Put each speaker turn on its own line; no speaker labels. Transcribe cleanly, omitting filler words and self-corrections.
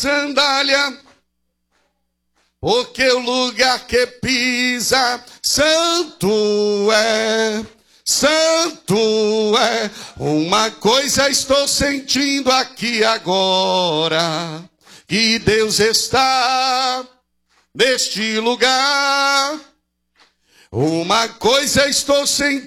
sandália, porque o lugar que pisa, santo é, santo é. Uma coisa estou sentindo aqui agora, que Deus está neste lugar. Uma coisa estou sentindo